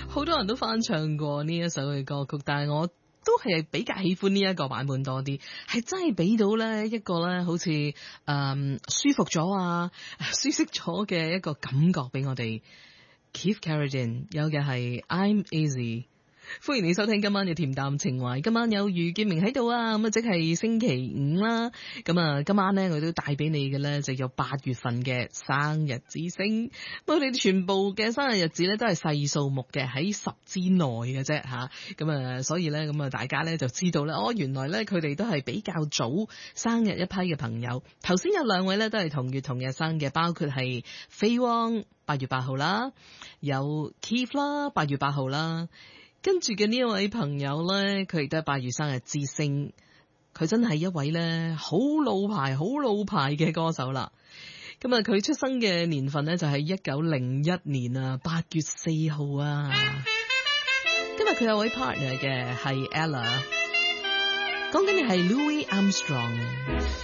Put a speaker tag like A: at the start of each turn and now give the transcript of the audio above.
A: 好多人都翻唱過呢一首嘅歌曲，但係我都係比較喜歡呢一個版本多啲，係真係俾到呢一個呢好似舒服咗啊、舒適咗嘅一個感覺俾我哋。Keith Carradine 有嘅係 I'm Easy。歡迎你收聽今晚嘅甜淡情懷，今晚有余建明喺度啊，咁啊即係星期五啦，咁啊今晚咧我都帶俾你嘅咧就有8月份嘅生日之星，咁我哋全部嘅生日日子咧都係細數目嘅，喺10之內嘅啫吓，咁啊所以咧咁啊大家咧就知道啦，原來咧佢哋都係比較早生日一批嘅朋友，頭先有2位咧都係同月同日生嘅，包括係飛汪8月8號啦，有 Keith 啦8月8號啦。跟住嘅呢一位朋友呢，佢亦都係8月生日之星，佢真係一位呢好老牌嘅歌手啦。咁啊，佢出生嘅年份呢，就係1901年啊8月4號啊。今日佢有位 partner 嘅係 Ella， 講緊嘅係 Louis Armstrong。